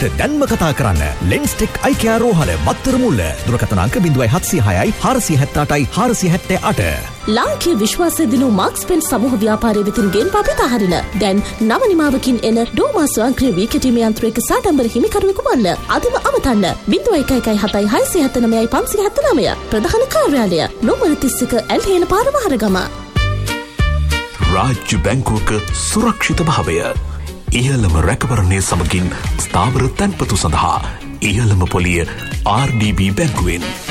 අපට දැන්ම කතා කරන්න. ලෙන්ස්ටෙක් IKEA රෝහල බත්තර මුල්ල. දුරකථන අංක 0706යි 478යි 478. ලාංකීය විශ්වාසය දිනු මාක්ස් පෙන් සමූහ ව්‍යාපාරයේ වෙතින් ගෙන් පාපිත හරින. දැන් නව නිමාවකින් එන ඩෝමා ස්වයංක්‍රීය වීකටීමේ යන්ත්‍රයක සාඩම්බර හිමිකරුවෙකු වන්න. අදම අමතන්න 01177579 ප්‍රධාන කාර්යාලය නොමර 31 ඇල්හේන පාර වහරගම. රාජ්‍ය බැංකුවක සුරක්ෂිත භාවය. ඉහළම රැකවරණය සමගින් ස්ථාවර තැන්පතු සඳහා ඉහළම පොලිය RDB බැංකුවෙන්.